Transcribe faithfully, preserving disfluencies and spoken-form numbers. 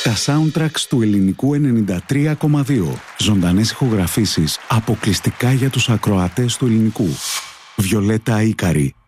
Τα soundtracks του ελληνικού ενενήντα τρία κόμμα δύο. Ζωντανές ηχογραφήσεις αποκλειστικά για τους ακροατές του ελληνικού. Βιολέτα Ίκαρη,